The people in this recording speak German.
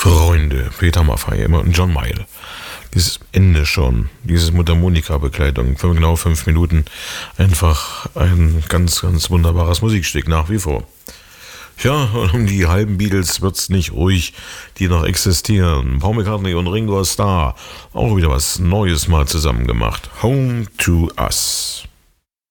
Freunde, Peter Maffay und John Mayall. Dieses Ende schon, dieses Mundharmonika-Begleitung, genau 5 Minuten, einfach ein ganz, ganz wunderbares Musikstück nach wie vor. Ja, und um die halben Beatles wird's nicht ruhig, die noch existieren. Paul McCartney und Ringo Starr, auch wieder was Neues mal zusammen gemacht. Home to Us.